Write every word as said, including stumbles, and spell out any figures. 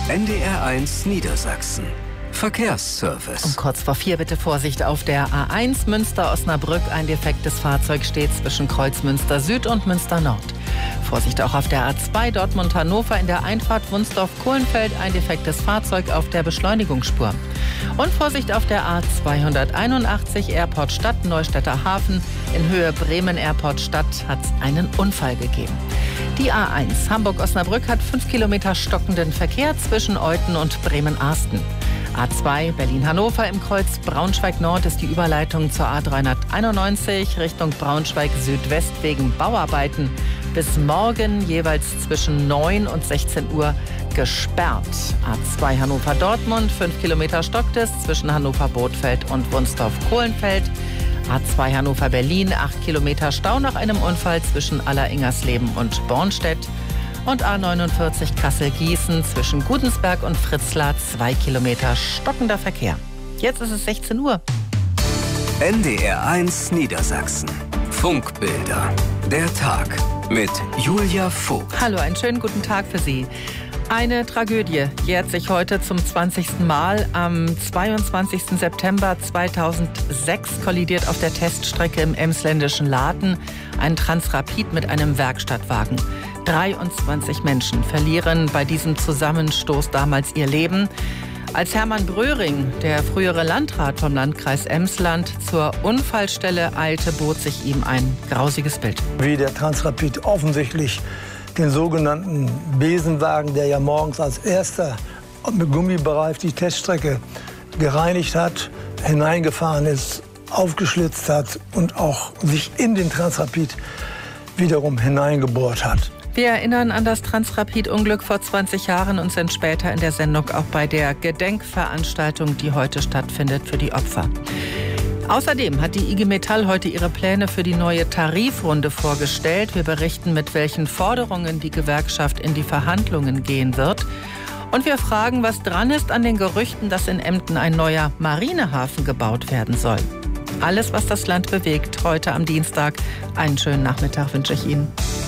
N D R eins Niedersachsen. Verkehrsservice. Um kurz vor vier bitte Vorsicht auf der A eins Münster-Osnabrück. Ein defektes Fahrzeug steht zwischen Kreuz Münster Süd und Münster Nord. Vorsicht auch auf der A zwei Dortmund-Hannover in der Einfahrt Wunsdorf-Kohlenfeld. Ein defektes Fahrzeug auf der Beschleunigungsspur. Und Vorsicht auf der A zweihunderteinundachtzig Airport Stadt Neustädter Hafen. In Höhe Bremen Airport Stadt hat es einen Unfall gegeben. Die A eins Hamburg-Osnabrück hat fünf Kilometer stockenden Verkehr zwischen Euthen und Bremen-Arsten. A zwei Berlin-Hannover im Kreuz Braunschweig-Nord ist die Überleitung zur A dreihunderteinundneunzig Richtung Braunschweig-Südwest wegen Bauarbeiten bis morgen jeweils zwischen neun und sechzehn Uhr gesperrt. A zwei Hannover-Dortmund, fünf Kilometer stockt es zwischen Hannover-Bothfeld und Wunsdorf-Kohlenfeld. A zwei Hannover-Berlin, acht Kilometer Stau nach einem Unfall zwischen Aller-Ingersleben und Bornstedt. Und A neunundvierzig Kassel-Gießen zwischen Gudensberg und Fritzlar, zwei Kilometer stockender Verkehr. Jetzt ist es sechzehn Uhr. N D R eins Niedersachsen. Funkbilder. Der Tag mit Julia Vogt. Hallo, einen schönen guten Tag für Sie. Eine Tragödie jährt sich heute zum zwanzigsten Mal. Am zweiundzwanzigsten September zweitausendsechs kollidiert auf der Teststrecke im emsländischen Laden ein Transrapid mit einem Werkstattwagen. dreiundzwanzig Menschen verlieren bei diesem Zusammenstoß damals ihr Leben. Als Hermann Bröhring, der frühere Landrat vom Landkreis Emsland, zur Unfallstelle eilte, bot sich ihm ein grausiges Bild. Wie der Transrapid offensichtlich den sogenannten Besenwagen, der ja morgens als erster mit Gummi bereift die Teststrecke gereinigt hat, hineingefahren ist, aufgeschlitzt hat und auch sich in den Transrapid wiederum hineingebohrt hat. Wir erinnern an das Transrapid-Unglück vor zwanzig Jahren und sind später in der Sendung auch bei der Gedenkveranstaltung, die heute stattfindet, für die Opfer. Außerdem hat die I G Metall heute ihre Pläne für die neue Tarifrunde vorgestellt. Wir berichten, mit welchen Forderungen die Gewerkschaft in die Verhandlungen gehen wird. Und wir fragen, was dran ist an den Gerüchten, dass in Emden ein neuer Marinehafen gebaut werden soll. Alles, was das Land bewegt, heute am Dienstag. Einen schönen Nachmittag wünsche ich Ihnen.